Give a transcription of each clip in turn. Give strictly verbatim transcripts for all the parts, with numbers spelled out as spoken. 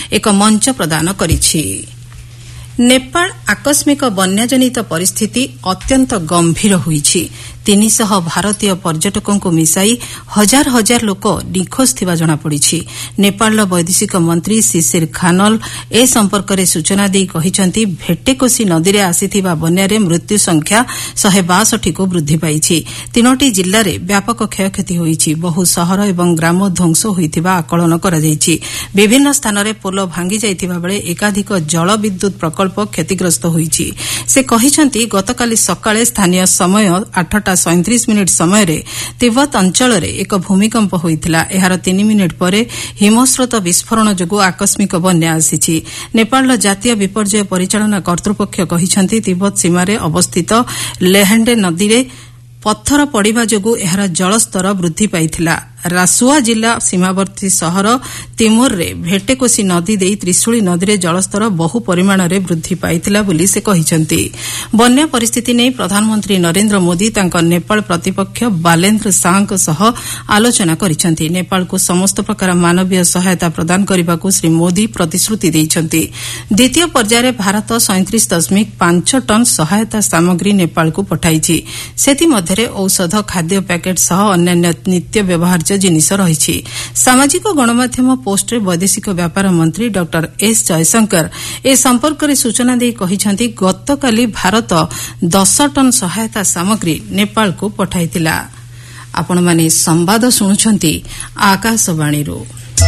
ଏକ ମଞ୍ଚ ପ୍ରଦାନ କରିଛି। नेपाल आकस्मिक बन्याजनित परिस्थिति अत्यंत गंभीर होईछि। तीन सौ भारतीय पर्यटकों मिसाई हजार हजार लोक निखोज थिबा जणा पड़िछि। नेपालर वैदेशिक मंत्री शिशिर खानल ए संपर्क में सूचना दी कहिसंती भेटेकोसी नदी में आसीथिबा बन्यारे मृत्यु संख्या एक सौ बासठ को वृद्धि पाइछि। तीनोटी जिल्ला रे व्यापक क्षयक्षति होईछि। बहु सहर एवं ग्राम ध्वंस होइथिबा आकलन करा जाइछि। विभिन्न स्थान रे पोल भांगी जाइथिबा बेले एकाधिक जल विद्युत प्रकल्प क्षतिग्रस्त होईछि। से कहिसंती गतकाली सकाळे स्थानीय समय आठटा सैंतीस मिनिट समय रे तिब्बत अंचल रे एक भूमिकंप होइथिला। एहार तीन मिनिट परे हिमस्रोत विस्फोरण जोगु आकस्मिक बन्या आसीछि। नेपालर जातीय विपर्यय परिचालना कर्तृपक्ष कहिसंती तिब्बत सीमारे अवस्थित लेहेंडे नदी रे पत्थर पड़िबा जोगु एहार जलस्तर वृद्धि पाइथिला। रासुआ जिला सीमावर्ती सहर तिमोर रे भेटेकोसी नदी देई त्रिशूली नदी रे जलस्तर बहु परिमाण रे वृद्धि पाइथिला बोली से कहिसंती। बन्या परिस्थिति नै प्रधानमंत्री नरेंद्र मोदी तांका नेपाल प्रतिपक्ष बालेन्द्र शाहଙ୍କ सह आलोचना करिसंती। नेपाल को समस्त प्रकार मानवीय सहायता प्रदान करबाकू श्री मोदी प्रतिश्रुति दैछंती। द्वितीय पर्याय रे भारत सैंतीस दशमिक पांच टन सहायता सामग्री नेपाल को पठाइछि। सेति मध्यरे औषध खाद्य पैकेट सह अन्य नित्य व्यवहार जिनिस रही। सामाजिक गणमाध्यम पोस्ट रे वैदेशिक व्यापार मंत्री डॉक्टर एस जयशंकर ए संपर्क में सूचना दी कहिसंती गतकाली भारत दस टन सहायता सामग्री नेपाल को पठाइतिला। आपण माने संवाद सुनुछंती आकाशवाणी रो।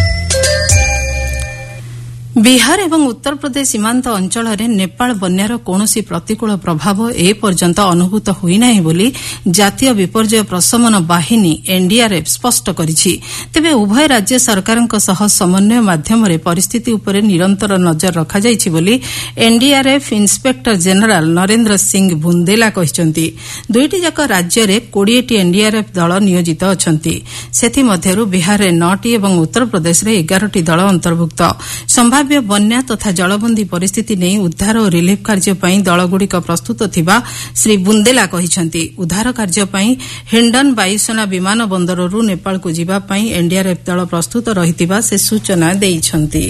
बिहार एवं उत्तर प्रदेश सीमांत अंचल में नेपाल बन्यार कौनसी प्रतिकूल प्रभाव ए पर्यंत अनुभूत होई नाही बोली जातीय विपर्यय प्रशमन बाहिनी एनडीआरएफ स्पष्ट करिछि। तेबे उभय राज्य सरकारक सह समन्वय माध्यम परिस्थिति उपरे निरंतर नजर रखा जाइछि बोली NDRF inspector general Narendra Singh Bundela कहिसंती। दुईटी जाक राज्य में बीस टी एनडीआरएफ दल नियोजित अछंती। सेथि मध्यरु बिहार में नौ टी एवं उत्तर प्रदेश में एगार टी दल अंतर्भुक्त। संभाव्य बन्या तथा जलबंदी परिस्थिति नहीं उद्धार और रिलीफ कार्य पई दलगुड़िक प्रस्तुत थिबा श्री बुंदेला कहिसंती। उद्धार कार्य पई हिंडन वायुसेना विमान बंदररू नेपाल को जीवा पई एनडीआरएफ दल प्रस्तुत रहितिबा से सूचना देइछंती।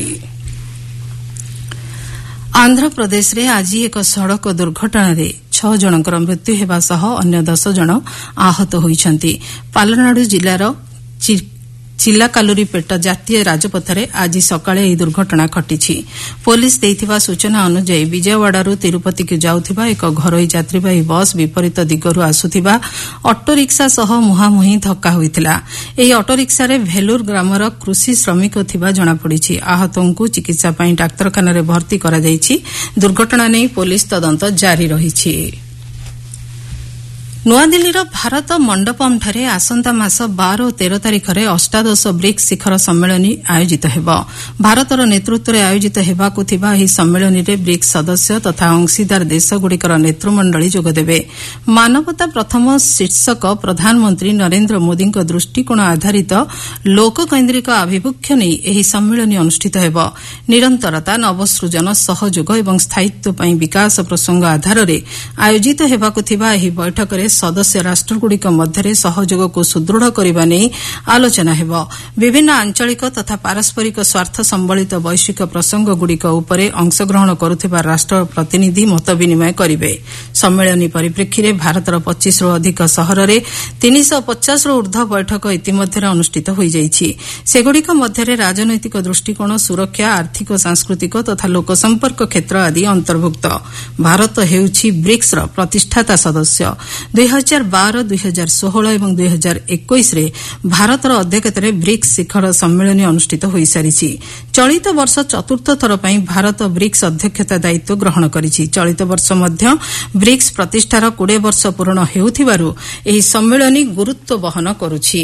आंध्र प्रदेश रे आज एक सड़क दुर्घटना रे छह जनकर मृत्यु हेबा सह अन्य दस जन आहत होइछंती। पालनाडु जिल्लार चिल्लाकालुरीपेट जातीय राजपथरे आज सकाळे ଏହି दुर्घटना घटिछि। पुलिस देइथिबा सूचना अनुसार विजयवाड़ारू तिरुपति को जाउथिबा एक घरोई यात्रीवाही बस विपरीत दिगरू आसुथिबा ऑटो रिक्शा सह मुहांमुही धक्का होइथिला। ଏହି ऑटो रिक्शा रे भेलुर ग्रामर कृषि श्रमिक थिबा जणा पड़िछि। आहतंकु चिकित्सा पई डाक्तरखाना रे भर्ती करा जाइछि। दुर्घटना नै पुलिस तदंत जारी रहिछि। नुआदिल्लीर भारत मंडपम ठारे आसंता मास बार और तेरह तारिख में अष्टादश ब्रिक्स शिखर सम्मेलनी आयोजित हेब। भारतर नेतृत्व में आयोजित हेबाकु थिबा एही सम्मेलनी रे ब्रिक्स सदस्य तथा अंशीदार देशगुड़िकर नेतृमंडली जोगदेबे। मानवता प्रथम शीर्षक प्रधानमंत्री नरेंद्र मोदी दृष्टिकोण आधारित लोककैन्द्रिक आभिमुख्य नहीं एही सम्मेलनी अनुष्ठित हेब। निरंतरता नवसृजन सहयोग एवं स्थायित्व पई विकास प्रसंग आधार में आयोजित हेबाकु थिबा एही बैठक रे सदस्य राष्ट्रगुड़िक मध्य सहयोग को सुदृढ़ करने नहीं आलोचना हेब। विभिन्न आंचलिक तथा पारस्परिक स्वार्थ संबलित वैश्विक प्रसंगगुड़िक उपरे अंशग्रहण करुथिबा राष्ट्र प्रतिनिधि मत विनिमय करिवे। सम्मेलनी परिप्रेक्षी में भारतर पच्चीस रु अधिक सहर में तीन सौ पचास रु ऊर्ध्व बैठक इतिमध्य अनुष्ठित हो जाइछि। सेगुड़िक मध्य राजनैतिक दृष्टिकोण सुरक्षा आर्थिक सांस्कृतिक तथा लोकसंपर्क क्षेत्र आदि अंतर्भुक्त। भारत हेउछि ब्रिक्स र प्रतिष्ठाता सदस्य। दुई हजार बार दुई हजार षोहल और दुई हजार इक्कीस रे भारतर अध्यक्षतार ब्रिक्स शिखर सम्मेलन अनुष्ठित हो सारी। चलित वर्ष चतुर्थ थर पर भारत ब्रिक्स अध्यक्षता दायित्व ग्रहण करिछि। चलित वर्ष मध्य ब्रिक्स प्रतिष्ठार बीस वर्ष पूर्ण हेउथिबारु एही सम्मेलन गुरुत्व वहन करुछि।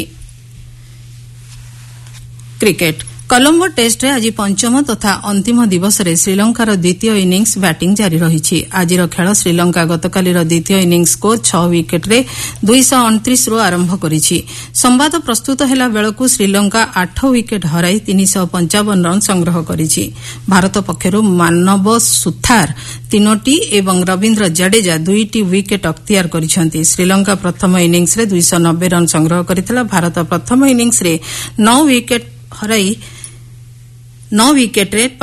क्रिकेट कोलंबो टेस्ट रे आज पंचम तथा अंतिम दिवस रे श्रीलंकार द्वितीय इनिंग्स बैटिंग जारी रही। आजिर खेल श्रीलंका गतकालीर द्वितीय इनिंग्स स्कोर छह विकेट रे दो सौ उनतीस रु आरंभ करिछि। संवाद प्रस्तुत हेला बेलकु श्रीलंका आठ विकेट हराई तीन सौ पंचावन रन संग्रह करिछि। भारत पक्षरु मानव सुथार तीनोटी एवं रवीन्द्र जडेजा दुईटी विकेट अख्तियार करिसेंति। श्रीलंका प्रथम इनिंग्स रे दो सौ नब्बे रन संग्रह करितला। भारत प्रथम इनिंग्स रे नौ विकेट हराई नौ विकेट रे